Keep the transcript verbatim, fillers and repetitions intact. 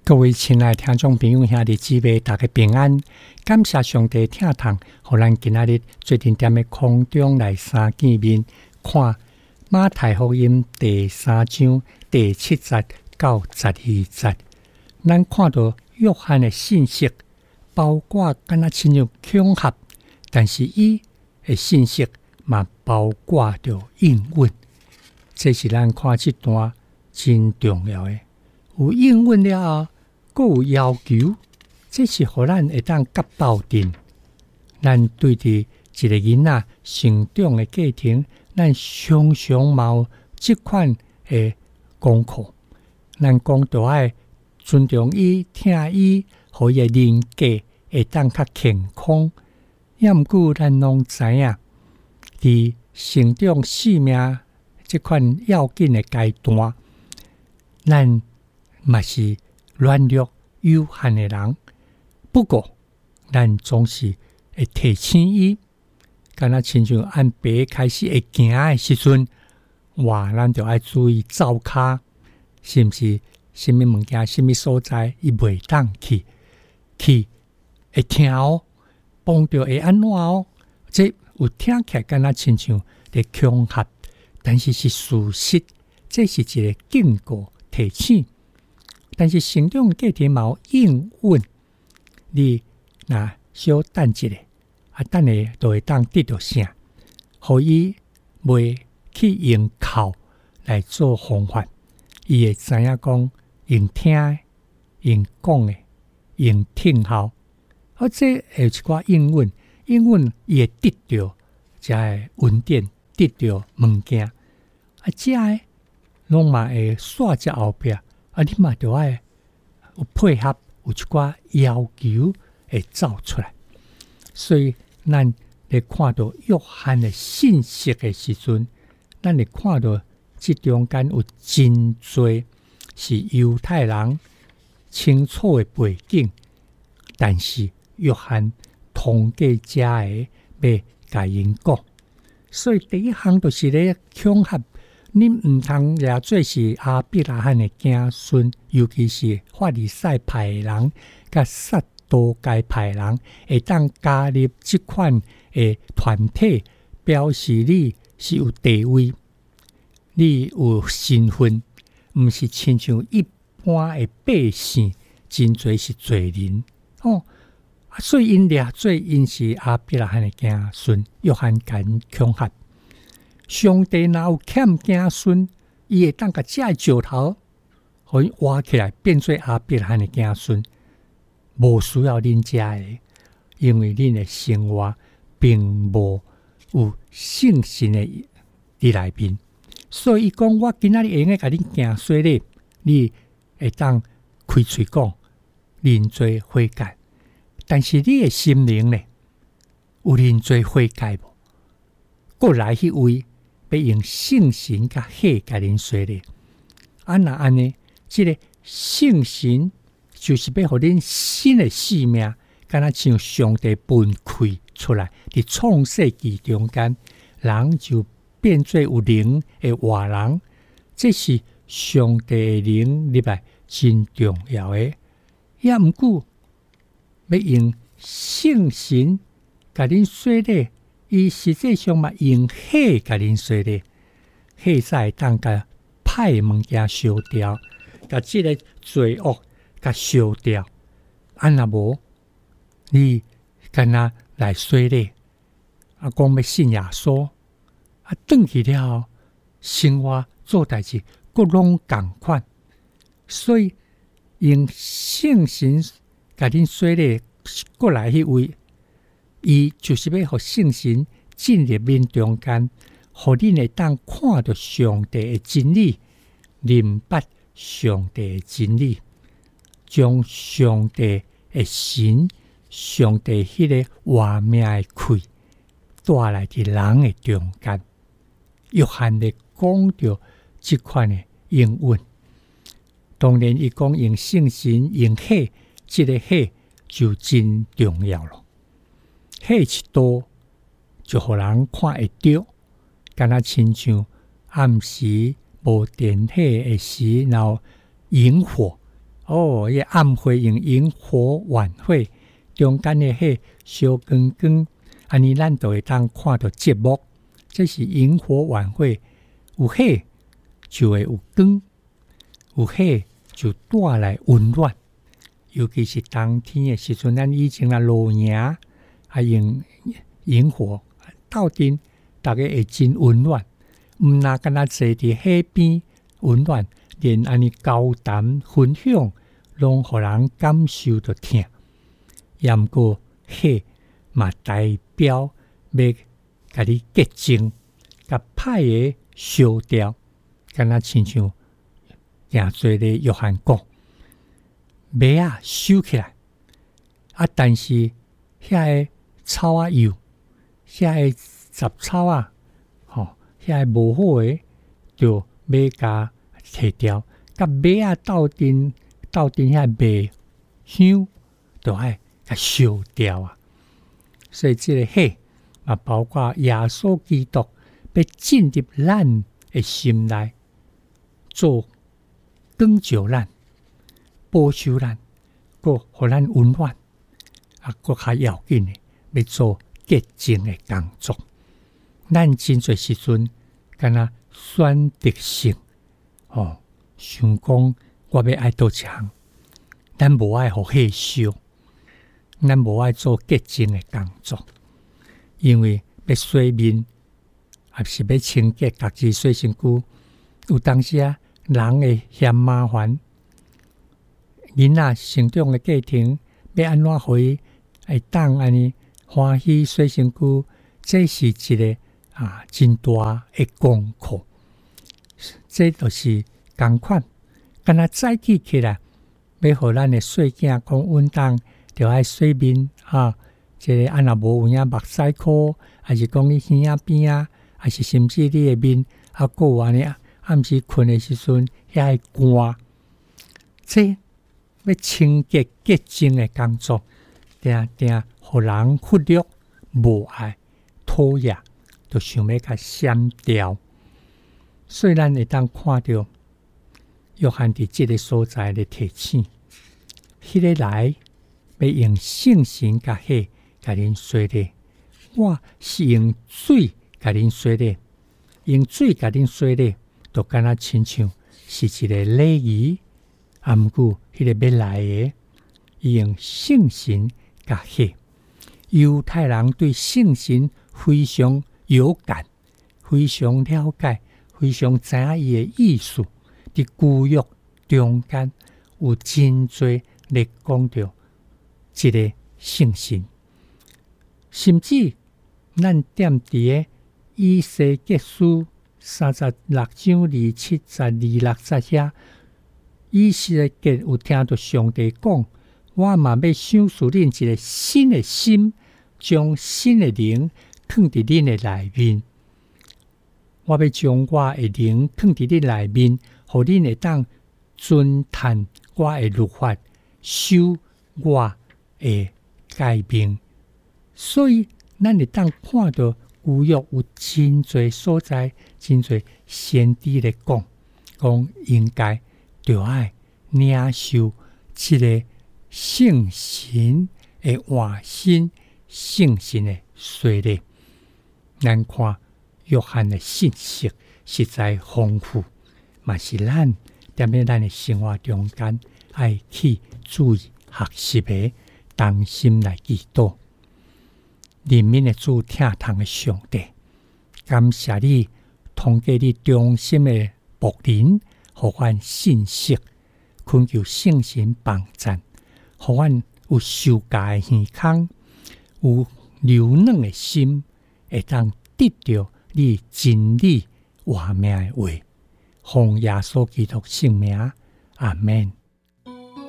各位亲爱的听众朋友兄弟姊妹，大家平安，感谢上帝听堂，让咱今仔日做阵踮的空中来相见面，看马太福音第三章第七节到十二节。咱看到约翰的信息包括敢若亲像恐吓，但是伊的信息嘛包括着应允，这是咱看这段真重要的。有应允了后，还有要求，这是互咱会当甲斗阵。咱对伫一个囡仔成长的过程，咱常常嘛有即款的功课。咱讲着爱尊重伊、听伊，互伊的人格会当较健康。也毋过，咱拢知影，伫成长生命即款要紧的阶段，咱嘛是软弱有限的人，不过咱总是会提醒伊，敢若亲像按爸开始会行的时阵，哇，咱就要注意走骹，是毋是？什么物件、什么所在，伊袂当去去会听哦，碰到会安怎哦？这有听起来敢若亲像咧恐吓，但是是事实，这是一个警告提醒。但是成长过程嘛有应允，你若小等一下，啊，等下就会当得到啥，互伊袂去用口来做方法，伊会知影讲用听的、用讲的、用听候，啊，这有一寡应允，应允伊会得到才会稳定，得到物件，啊，这个拢嘛会煞只后壁。啊！你嘛就爱有配合，有一寡要求会走出来。所以，咱咧看到约翰的信息的时阵，咱会看到这中间有真多是犹太人清楚的背景，但是约翰通过遮的要甲因讲。所以第一项就是咧恐吓。你毋通也做是亚伯拉罕的子孙，尤其是法利赛派人、甲撒都该派人，会当加入这款的团体，表示你是有地位，你有身份，毋是亲像一般的百姓，真侪是罪人哦。所以因掠做因是亚伯拉罕的子孙，约翰敢恐吓。上帝若有欠子孙，伊会当甲这石头，互伊挖起来变做亚伯拉罕的子孙，无需要恁遮的，因为恁的生活并无有圣神的伫内面，所以伊讲我今仔日会用甲恁行说咧，你会当开喙讲认罪悔改，但是你的心灵咧有认罪悔改无？过来迄位。要用圣神甲血甲恁说咧，啊那安尼，即、這个圣神就是要互恁新的生命，敢若像上帝分开出来，伫创世纪中间，人就变做有灵的活人，这是上帝的灵入来真重要的。也毋过要用圣神甲恁说咧。伊实际上嘛用火甲恁说咧，火才会当甲歹物件烧掉，甲即个罪恶甲烧掉。啊若无，你干那来说咧，啊讲要信耶稣，啊转去了后，生活做代志，各拢共款。所以用圣神甲恁说咧，过来迄位。伊就是要互圣神进入恁中间，互恁会当看到上帝的真理，明白上帝的真理，将上帝的神、上帝迄个活命的气带来伫人的中间。约翰咧讲到即款的应允，当然伊讲用圣神、用火，即、這個火就真重要咯。火一多，就互人看会到，敢若亲像暗时无电火的时，然后萤火哦，迄暗会用萤火晚会，中间的迄烧光光，安尼咱就会当看到节目。这是萤火晚会，有火就会有光，有火就带来温暖。尤其是冬天的时阵，咱以前啊露营啊用萤火斗阵，大家会真温暖。毋那敢若坐伫海边温暖，连安尼交谈分享，拢互人感受到疼。也毋过火嘛代表要甲你结晶，甲歹的烧掉，敢若亲像行做咧约翰讲，麦啊收起来，啊，但是遐个草啊油，遐个杂草啊，吼，遐个无好诶，就要甲摕掉，甲麦啊斗阵斗阵遐麦香，就爱甲烧掉啊。所以这个火嘛，包括耶稣基督要进入咱的心内，做光照咱、保守咱，搁互咱温暖，啊，搁较要紧的，要做洁净的工作。咱真侪时阵，敢若选择性，哦，想讲我要爱倒一项，咱无爱互火烧。咱无爱做洁净的工作，因为要洗面，也是要清洁家己洗身躯。有当时啊，人会嫌麻烦，囡仔成长的过程，要安怎互伊会当安尼欢喜洗身躯，这是一个啊真大的功课。这就是同款，敢若早起起来，要互咱的细囝讲运动。就爱洗面哈，即个啊若无有影目屎箍，还是讲你耳仔边啊，还是甚至你的面啊，还有安尼暗时困的时阵，遐会干。这要清洁洁净的工作，定定互人忽略、无爱、讨厌，就想要甲删掉。所以咱会当看到约翰伫即个所在咧提醒，迄个来。要用圣神甲火甲恁洗礼，我是用水甲恁洗礼，用水甲恁洗礼，就敢若亲像是一个礼仪。啊，毋过迄个要来的，伊用圣神甲火。犹太人对圣神非常有感，非常了解，非常知影伊的意思。伫旧约中间有真侪咧讲到。一个圣神，甚至咱踮伫个以西结书三十六章二七十二六十遐，以西结有听到上帝讲，我嘛要想赐恁一个新的心，将新的灵放伫恁的内面。我要将我的灵放伫恁内面，互恁会当遵探我的律法，守我的诫命。所以咱会当看到旧约有真侪所在，真侪先知咧讲，讲应该就爱领受一个圣神的换新，圣神的洗礼。咱看约翰的信息实在丰富，嘛是咱踮咧咱的生活中间爱去注意学习的。当心来祈祷，人民的主听痛的上帝，感谢你通过你忠心的仆人，互阮信息，恳求圣神帮赞，互阮有受教的耳孔，有柔软的心，会当得到你真理活命的话。奉耶稣基督圣名，阿门。